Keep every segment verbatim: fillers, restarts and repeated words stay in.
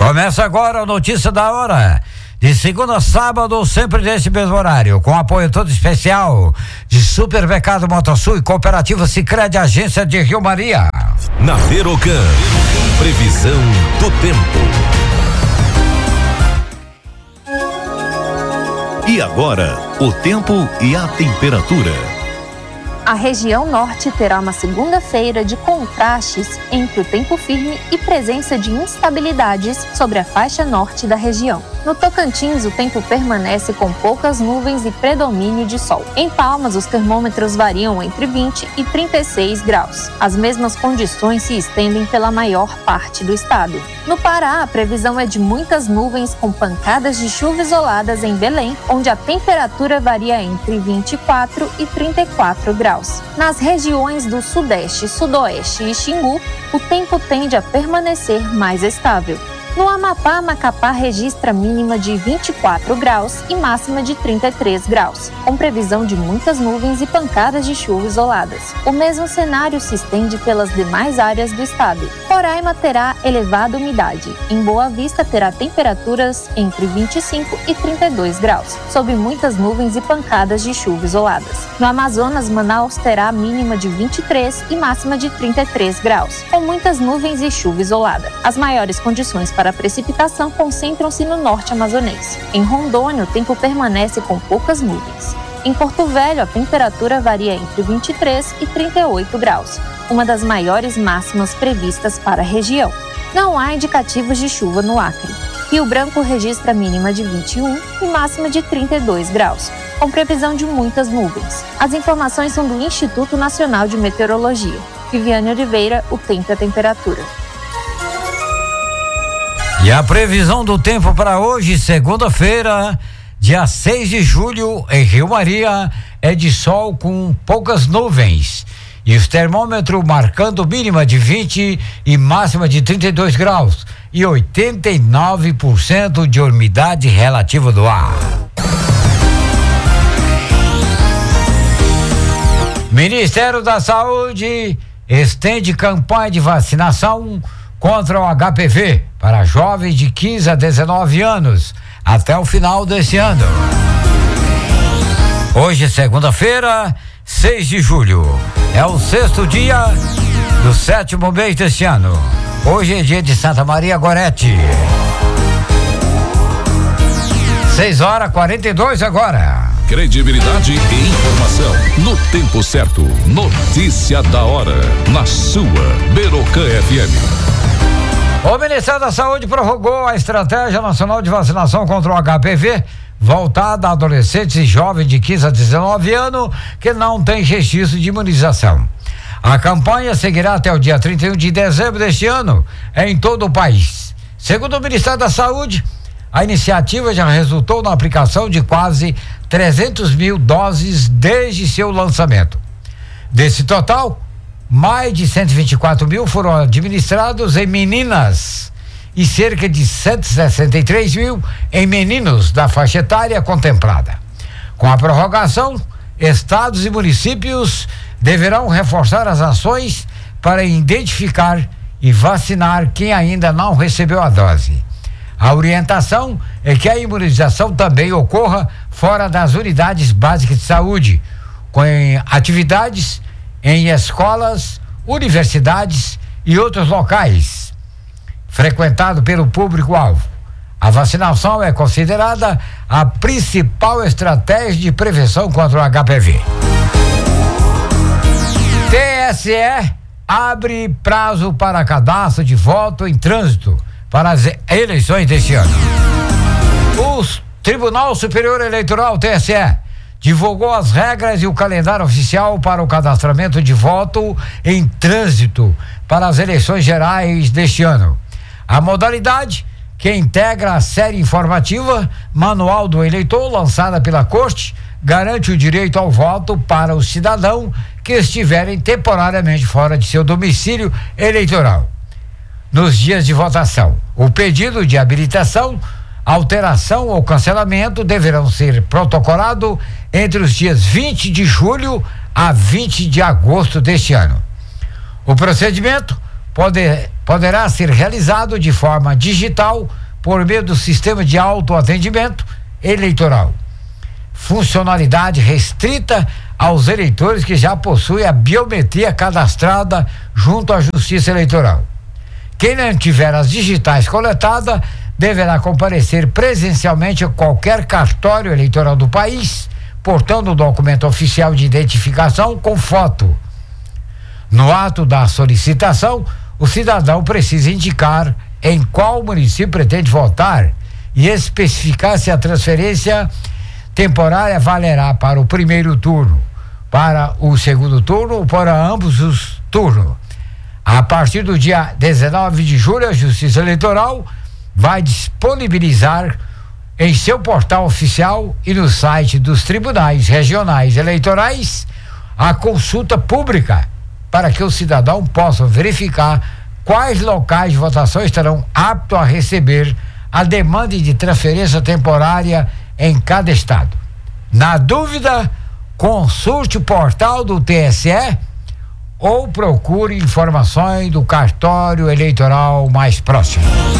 Começa agora a notícia da hora. De segunda a sábado, sempre nesse mesmo horário, com apoio todo especial de Supermercado Motosul e Cooperativa Sicredi, agência de Rio Maria. Na Verocan, previsão do tempo. E agora, o tempo e a temperatura. A região norte terá uma segunda-feira de contrastes entre o tempo firme e presença de instabilidades sobre a faixa norte da região. No Tocantins, o tempo permanece com poucas nuvens e predomínio de sol. Em Palmas, os termômetros variam entre vinte e trinta e seis graus. As mesmas condições se estendem pela maior parte do estado. No Pará, a previsão é de muitas nuvens com pancadas de chuva isoladas em Belém, onde a temperatura varia entre vinte e quatro e trinta e quatro graus. Nas regiões do Sudeste, Sudoeste e Xingu, o tempo tende a permanecer mais estável. No Amapá, Macapá registra mínima de vinte e quatro graus e máxima de trinta e três graus, com previsão de muitas nuvens e pancadas de chuva isoladas. O mesmo cenário se estende pelas demais áreas do estado. Roraima terá elevada umidade. Em Boa Vista terá temperaturas entre vinte e cinco e trinta e dois graus, sob muitas nuvens e pancadas de chuva isoladas. No Amazonas, Manaus terá mínima de vinte e três e máxima de trinta e três graus, com muitas nuvens e chuva isolada. As maiores condições para a precipitação concentram-se no norte amazonense. Em Rondônia, o tempo permanece com poucas nuvens. Em Porto Velho, a temperatura varia entre vinte e três e trinta e oito graus, uma das maiores máximas previstas para a região. Não há indicativos de chuva no Acre. Rio Branco registra mínima de vinte e um e máxima de trinta e dois graus, com previsão de muitas nuvens. As informações são do Instituto Nacional de Meteorologia. Viviane Oliveira, o tempo e a temperatura. E a previsão do tempo para hoje, segunda-feira, dia seis de julho, em Rio Maria, é de sol com poucas nuvens. E os termômetros marcando mínima de vinte e máxima de trinta e dois graus. E oitenta e nove por cento de umidade relativa do ar. Ministério da Saúde estende campanha de vacinação contra o H P V para jovens de quinze a dezenove anos até o final desse ano. Hoje, segunda-feira, seis de julho, é o sexto dia do sétimo mês deste ano. Hoje é dia de Santa Maria Gorete. seis horas e quarenta e dois agora. Credibilidade e informação no tempo certo. Notícia da hora na sua Verocan F M. O Ministério da Saúde prorrogou a Estratégia Nacional de Vacinação contra o H P V, voltada a adolescentes e jovens de quinze a dezenove anos que não têm registro de imunização. A campanha seguirá até o dia trinta e um de dezembro deste ano, em todo o país. Segundo o Ministério da Saúde, a iniciativa já resultou na aplicação de quase trezentos mil doses desde seu lançamento. Desse total, mais de cento e vinte e quatro mil foram administrados em meninas e cerca de cento e sessenta e três mil em meninos da faixa etária contemplada. Com a prorrogação, estados e municípios deverão reforçar as ações para identificar e vacinar quem ainda não recebeu a dose. A orientação é que a imunização também ocorra fora das unidades básicas de saúde, com atividades em escolas, universidades e outros locais frequentado pelo público-alvo. A vacinação é considerada a principal estratégia de prevenção contra o H P V. T S E abre prazo para cadastro de voto em trânsito para as eleições deste ano. O Tribunal Superior Eleitoral, T S E, divulgou as regras e o calendário oficial para o cadastramento de voto em trânsito para as eleições gerais deste ano. A modalidade, que integra a série informativa Manual do Eleitor, lançada pela Corte, garante o direito ao voto para o cidadão que estiverem temporariamente fora de seu domicílio eleitoral nos dias de votação. O pedido de habilitação, alteração ou cancelamento deverão ser protocolados entre os dias vinte de julho a vinte de agosto deste ano. O procedimento pode poderá ser realizado de forma digital por meio do sistema de autoatendimento eleitoral. Funcionalidade restrita aos eleitores que já possuem a biometria cadastrada junto à Justiça Eleitoral. Quem não tiver as digitais coletadas deverá comparecer presencialmente a qualquer cartório eleitoral do país, portando o documento oficial de identificação com foto. No ato da solicitação, o cidadão precisa indicar em qual município pretende votar e especificar se a transferência temporária valerá para o primeiro turno, para o segundo turno ou para ambos os turnos. A partir do dia dezenove de julho, a Justiça Eleitoral vai disponibilizar em seu portal oficial e no site dos tribunais regionais eleitorais a consulta pública para que o cidadão possa verificar quais locais de votação estarão aptos a receber a demanda de transferência temporária em cada estado. Na dúvida, consulte o portal do T S E ou procure informações do cartório eleitoral mais próximo.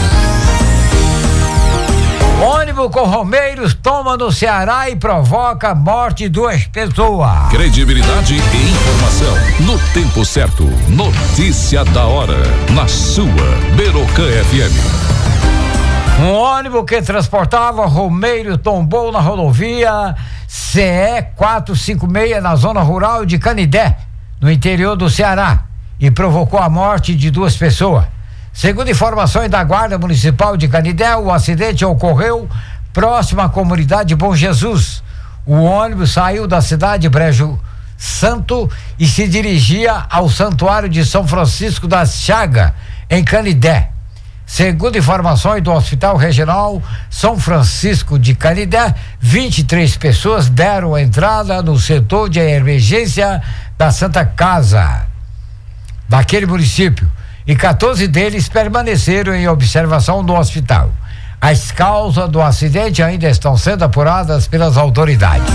Ônibus com romeiros toma no Ceará e provoca morte de duas pessoas. Credibilidade e informação no tempo certo. Notícia da hora na sua Berocan F M. Um ônibus que transportava romeiro tombou na rodovia C E quatrocentos e cinquenta e seis na zona rural de Canidé, no interior do Ceará, e provocou a morte de duas pessoas. Segundo informações da Guarda Municipal de Canidé, o acidente ocorreu próximo à comunidade de Bom Jesus. O ônibus saiu da cidade de Brejo Santo e se dirigia ao Santuário de São Francisco das Chagas, em Canidé. Segundo informações do Hospital Regional São Francisco de Canidé, vinte e três pessoas deram entrada no setor de emergência da Santa Casa daquele município e quatorze deles permaneceram em observação no hospital. As causas do acidente ainda estão sendo apuradas pelas autoridades.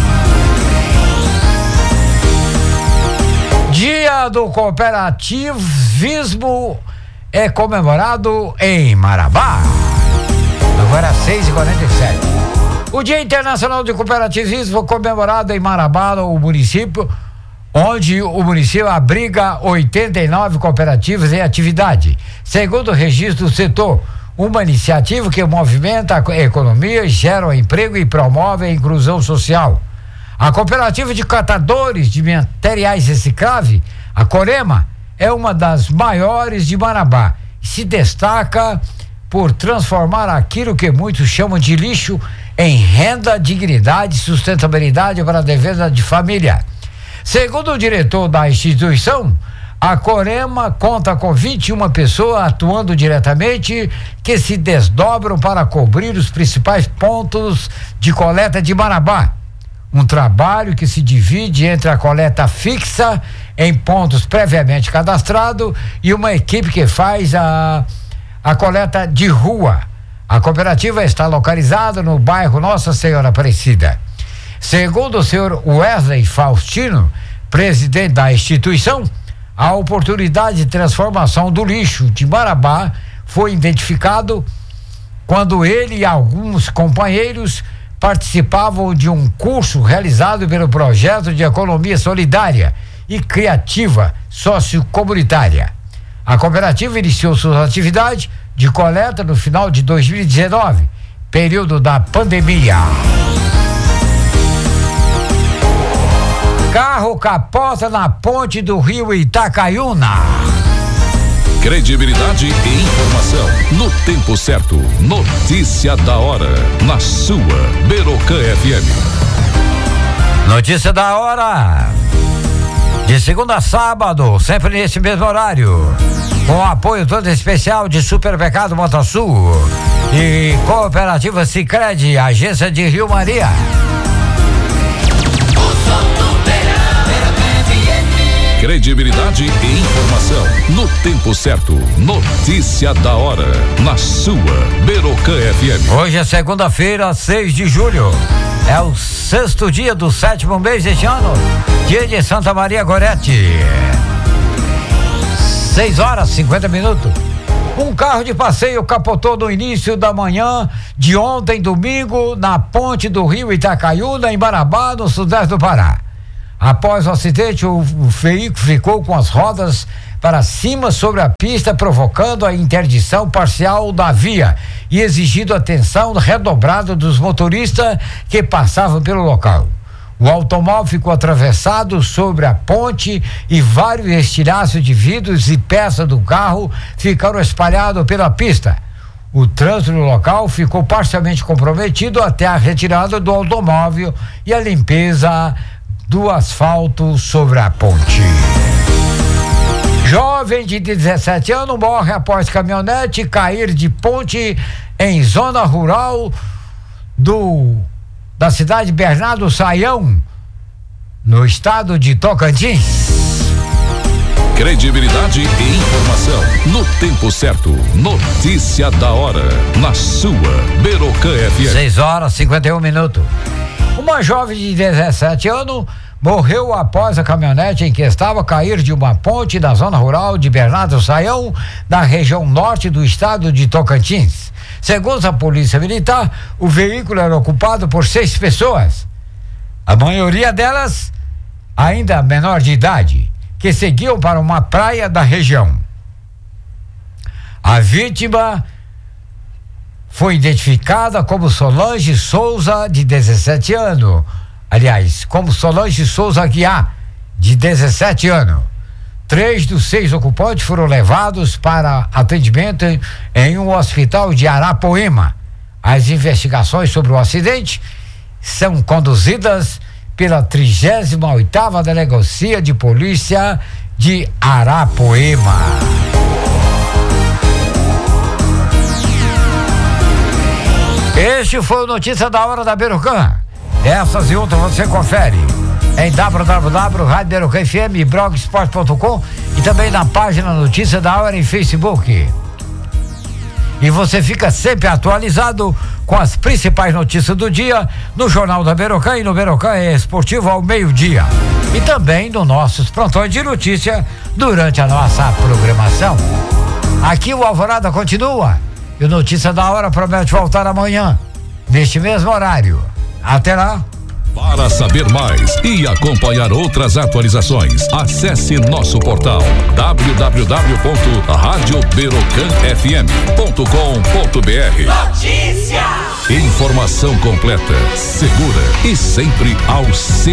Dia do Cooperativismo é comemorado em Marabá. Agora seis e quarenta e sete. O Dia Internacional de Cooperativismo foi comemorado em Marabá, no município, onde o município abriga oitenta e nove cooperativas em atividade. Segundo o registro do setor, uma iniciativa que movimenta a economia, gera emprego e promove a inclusão social. A cooperativa de catadores de materiais recicláveis, a Corema, é uma das maiores de Marabá e se destaca por transformar aquilo que muitos chamam de lixo em renda, dignidade e sustentabilidade para a defesa de família. Segundo o diretor da instituição, a Corema conta com vinte e uma pessoas atuando diretamente que se desdobram para cobrir os principais pontos de coleta de Marabá. Um trabalho que se divide entre a coleta fixa em pontos previamente cadastrados e uma equipe que faz a, a coleta de rua. A cooperativa está localizada no bairro Nossa Senhora Aparecida. Segundo o senhor Wesley Faustino, presidente da instituição, a oportunidade de transformação do lixo de Marabá foi identificado quando ele e alguns companheiros participavam de um curso realizado pelo projeto de economia solidária e criativa sociocomunitária. A cooperativa iniciou suas atividades de coleta no final de dois mil e dezenove, período da pandemia. Carro capota na ponte do rio Itacaiuna. Credibilidade e informação no tempo certo. Notícia da hora na sua Berocan F M. Notícia da hora. De segunda a sábado, sempre nesse mesmo horário. Com apoio todo especial de Supermercado Motosul e Cooperativa Sicredi, agência de Rio Maria. Credibilidade e informação no tempo certo. Notícia da hora na sua Berocan F M. Hoje é segunda-feira, seis de julho. É o sexto dia do sétimo mês deste ano, dia de Santa Maria Gorete. seis horas e cinquenta minutos. Um carro de passeio capotou no início da manhã de ontem, domingo, na ponte do rio Itacaiúna, em Marabá, no sudeste do Pará. Após o acidente, o, o veículo ficou com as rodas para cima sobre a pista, provocando a interdição parcial da via e exigindo atenção redobrada dos motoristas que passavam pelo local. O automóvel ficou atravessado sobre a ponte e vários estilhaços de vidros e peças do carro ficaram espalhados pela pista. O trânsito no local ficou parcialmente comprometido até a retirada do automóvel e a limpeza do asfalto sobre a ponte. Jovem de dezessete anos morre após caminhonete cair de ponte em zona rural do da cidade de Bernardo Saião, no estado de Tocantins. Credibilidade e informação no tempo certo. Notícia da hora na sua Berocã F M. seis horas e cinquenta e um minutos. Uma jovem de dezessete anos morreu após a caminhonete em que estava cair de uma ponte da zona rural de Bernardo Saião, na região norte do estado de Tocantins. Segundo a polícia militar, o veículo era ocupado por seis pessoas, a maioria delas ainda menor de idade, que seguiam para uma praia da região. A vítima foi identificada como Solange Souza, de dezessete anos. Aliás, como Solange Souza Guiar, de dezessete anos. Três dos seis ocupantes foram levados para atendimento em, em um hospital de Arapoema. As investigações sobre o acidente são conduzidas pela trigésima oitava Delegacia de Polícia de Arapoema. Este foi o Notícia da Hora da Berocã. Essas e outras você confere em w w w ponto rádio berocã f m e blogspot ponto com e também na página Notícia da Hora em Facebook. E você fica sempre atualizado com as principais notícias do dia no Jornal da Berocã e no Berocã Esportivo ao meio-dia. E também nos nossos plantões de notícia durante a nossa programação. Aqui o Alvorada continua e o Notícia da Hora promete voltar amanhã, neste mesmo horário. Até lá. Para saber mais e acompanhar outras atualizações, acesse nosso portal w w w ponto rádio berocã f m ponto com ponto b r. Notícia! Informação completa, segura e sempre ao seu